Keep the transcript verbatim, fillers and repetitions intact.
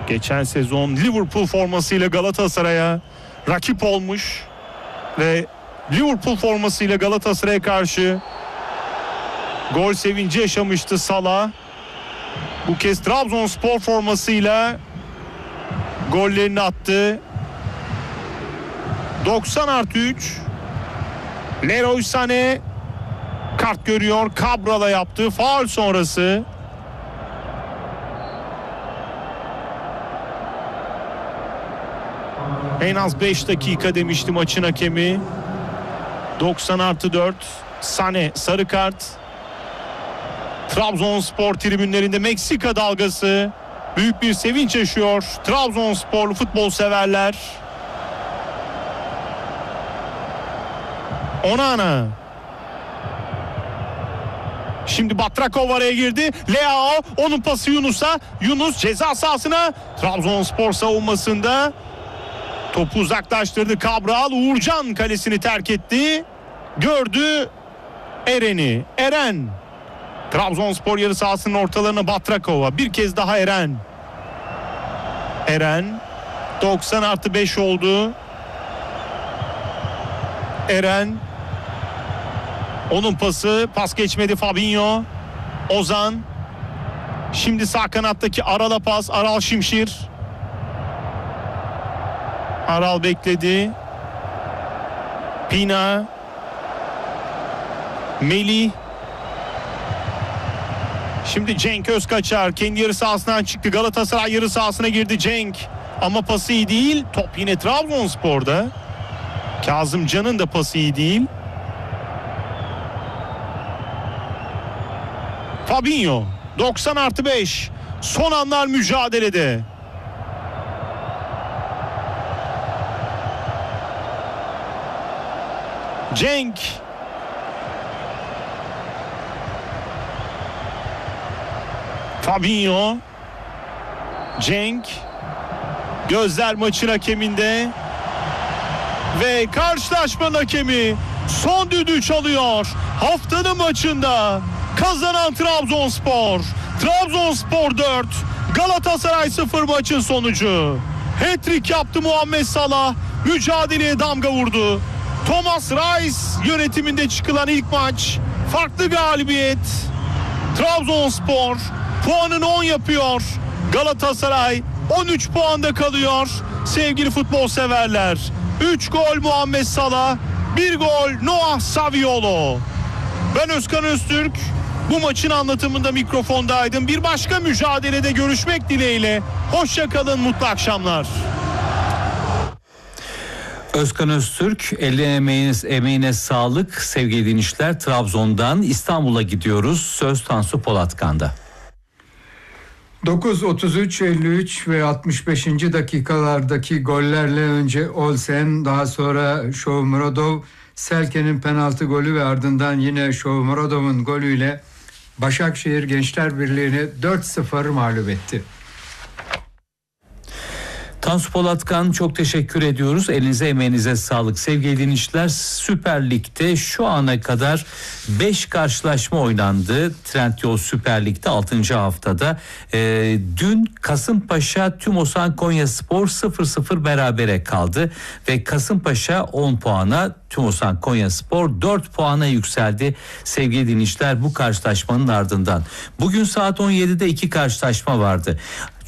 Geçen sezon Liverpool formasıyla Galatasaray'a rakip olmuş ve Liverpool formasıyla Galatasaray'a karşı gol sevinci yaşamıştı Salah. Bu kez Trabzonspor formasıyla gollerini attı. doksan artı üç. Leroy Sané kart görüyor. Cabral'a yaptığı faul sonrası. En az beş dakika demişti maçın hakemi. doksan artı dört. Sané sarı kart. Trabzonspor tribünlerinde Meksika dalgası. Büyük bir sevinç yaşıyor Trabzonsporlu futbol severler. Onana. Şimdi Batrakov araya girdi. Leao, onun pası Yunus'a. Yunus ceza sahasına. Trabzonspor savunmasında topu uzaklaştırdı Cabral. Uğurcan kalesini terk etti. Gördü Eren'i. Eren. Trabzonspor yarı sahasının ortalarına Batrakov'a. Bir kez daha Eren. Eren. doksan artı beş oldu. Eren. Onun pası. Pas geçmedi Fabinho. Ozan. Şimdi sağ kanattaki Aral'a pas. Aral Şimşir. Aral bekledi. Pina. Melih. Şimdi Cenk Özkaçar kendi yarı sahasından çıktı. Galatasaray yarı sahasına girdi Cenk. Ama pası iyi değil. Top yine Trabzonspor'da. Kazımcan'ın da pası iyi değil. Fabinho. doksan artı beş. Son anlar mücadelede. Cenk. Fabinho. Cenk. Gözler maçın hakeminde. Ve karşılaşmanın hakemi son düdüğü çalıyor. Haftanın maçında kazanan Trabzonspor. Trabzonspor dört, Galatasaray sıfır maçın sonucu. Hat-trick yaptı Muhammed Salah. Mücadeleye damga vurdu. Thomas Reis yönetiminde çıkılan ilk maç. Farklı galibiyet. Trabzonspor puanını on yapıyor. Galatasaray on üç puanda kalıyor. Sevgili futbol severler. üç gol Muhammed Salah, bir gol Noah Saviolo. Ben Özkan Öztürk. Bu maçın anlatımında mikrofondaydım. Bir başka mücadelede görüşmek dileğiyle. Hoşça kalın, mutlu akşamlar. Özkan Öztürk, eline emeğiniz, emeğine sağlık sevgili dinleyiciler. Trabzon'dan İstanbul'a gidiyoruz. Söz Tansu Polatkan'da. dokuz otuz üç, elli üç ve altmış beşinci dakikalardaki gollerle önce Olsen, daha sonra Shomurodov, Selke'nin penaltı golü ve ardından yine Shomurodov'un golüyle Başakşehir Gençler Birliği'ni dört sıfır mağlup etti. Tansu Polatkan, çok teşekkür ediyoruz. Elinize emeğinize sağlık. Sevgili dinleyiciler, Süper Lig'de şu ana kadar beş karşılaşma oynandı. Trendyol Süper Lig'de altıncı haftada. Ee, dün Kasımpaşa Tümosan Konyaspor sıfır sıfır berabere kaldı. Ve Kasımpaşa on puana, Tümosan Konyaspor dört puana yükseldi. Sevgili dinleyiciler, bu karşılaşmanın ardından. Bugün saat on yedide iki karşılaşma vardı.